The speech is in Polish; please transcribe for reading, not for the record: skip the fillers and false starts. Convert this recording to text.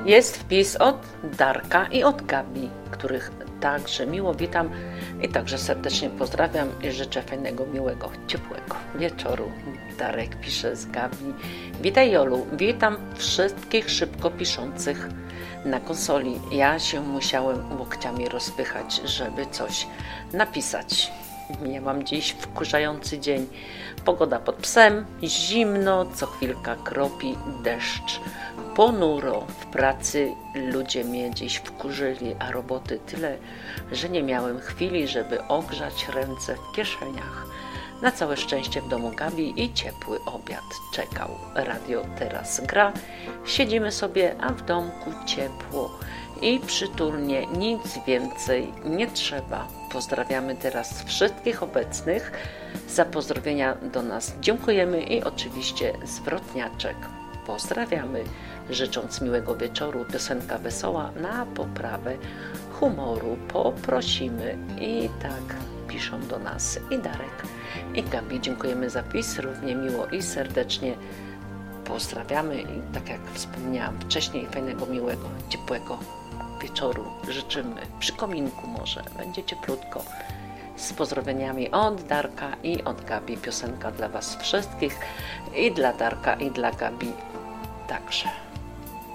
Jest wpis od Darka i od Gabi, których także miło witam i także serdecznie pozdrawiam i życzę fajnego, miłego, ciepłego wieczoru. Darek pisze z Gabi. Witaj Jolu, witam wszystkich szybko piszących na konsoli. Ja się musiałem łokciami rozpychać, żeby coś napisać. Ja mam dziś wkurzający dzień. Pogoda pod psem, zimno, co chwilka kropi deszcz. Ponuro w pracy, ludzie mnie dziś wkurzyli, a roboty tyle, że nie miałem chwili, żeby ogrzać ręce w kieszeniach. Na całe szczęście w domu Gabi i ciepły obiad czekał. Radio teraz gra, siedzimy sobie, a w domku ciepło i przytulnie, nic więcej nie trzeba. Pozdrawiamy teraz wszystkich obecnych. Za pozdrowienia do nas dziękujemy i oczywiście zwrotniaczek. Pozdrawiamy, życząc miłego wieczoru, piosenka wesoła na poprawę humoru. Poprosimy i tak piszą do nas i Darek, i Gabi. Dziękujemy za wpis, równie miło i serdecznie pozdrawiamy i tak jak wspomniałam wcześniej, fajnego, miłego, ciepłego wieczoru życzymy. Przy kominku może, będzie cieplutko. Z pozdrowieniami od Darka i od Gabi. Piosenka dla Was wszystkich i dla Darka i dla Gabi także.